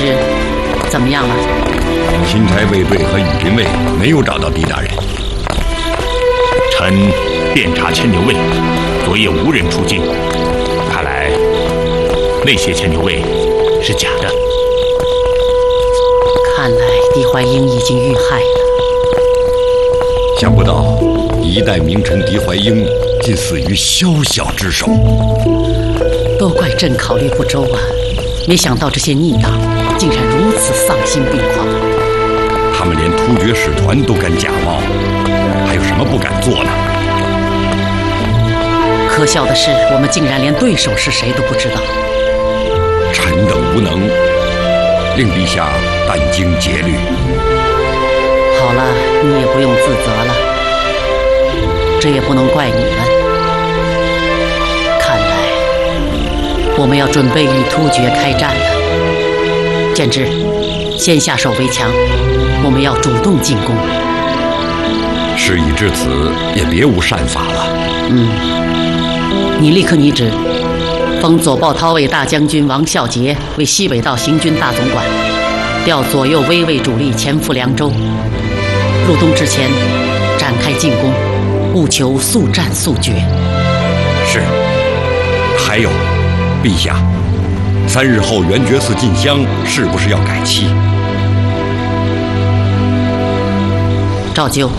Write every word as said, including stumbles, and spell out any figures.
之，怎么样了？ 钦差卫队和羽林卫没有找到狄大人。 臣遍查牵牛卫，昨夜无人出境，看来那些牵牛卫是假的。 看来狄怀英已经遇害了。 想不到一代名臣狄怀英竟死于宵小之手。 都怪朕考虑不周啊！没想到这些逆党竟然如此丧心病狂。 他们连突厥使团都敢假冒，还有什么不敢做呢？ 可笑的是，我们竟然连对手是谁都不知道。 臣的无能，令陛下殚精竭虑。 好了，你也不用自责了，这也不能怪你们。看来我们要准备与突厥开战了。建制，先下手为强，我们要主动进攻。 事已至此，也别无善法了。 嗯，你立刻拟旨，封左豹韬卫大将军王孝杰为西北道行军大总管，调左右威卫主力前赴凉州。入冬之前展开进攻，务求速战速决。 是。还有，陛下，三日后圆觉寺进香是不是要改期？ 照旧。